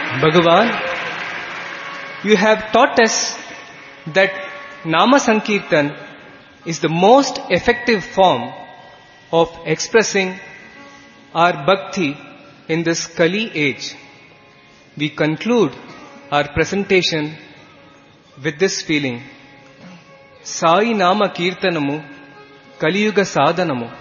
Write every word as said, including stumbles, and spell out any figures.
Bhagavan, you have taught us that Nama Sankirtan is the most effective form of expressing our bhakti in this Kali age. We conclude our presentation with this feeling. Sai Nama Kirtanamu Kaliyuga Sadhanamu.